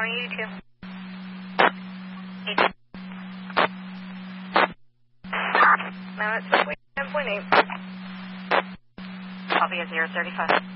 Boeing 82. 8. Now it's 10.8. Copy at 035.